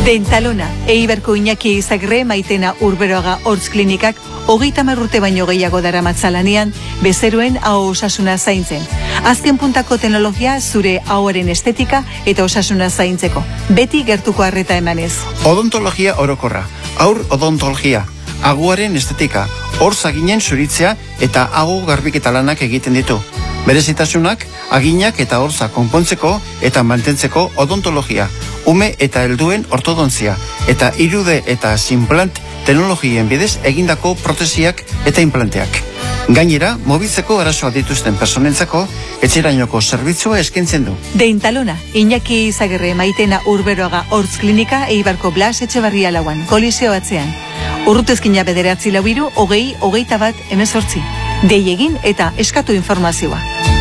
Dentalona, Eibarko Iñaki Izagirre Maitena Urberoaga Hortz Klinikak 30 urte baino gehiago daramatzalanean bezeroen aho osasuna zaintzen. Azken puntako teknologia zure ahoaren estetika eta osasuna zaintzeko. Beti gertuko arreta emanez. Odontologia orokorra, aur odontologia, aguaren estetika, hortz aginen zuritzea eta aho garbiketa lanak egiten ditu. Berezitasunak, aginak eta hortza konpontzeko eta mantentzeko odontologia, ume eta helduen ortodontzia, eta 3D eta implant teknologien bidez egindako protesiak eta implanteak. Gainera, mobiltzeko arazoa dituzten personentzako etxerainoko zerbitzua eskaintzen du. Dentalona, Iñaki Izagirre Maitena Urberoaga Hortz Klinika Eibarko Blas Etxebarria lauan, kolizio atzean. Urrutezkina 9 4 20 21 18. Dei egin eta eskatu informazioa.